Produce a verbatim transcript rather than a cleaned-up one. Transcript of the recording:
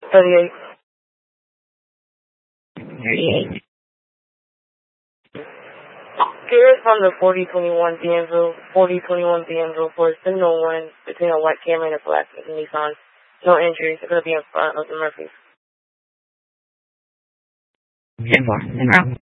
thirty-eight. thirty-eight. Garrett from the forty twenty-one Danville, forty twenty-one Danville for signal one between a white Camry and a black Nissan. No injuries. They're going to be in front of the Murphys. ten four. En route.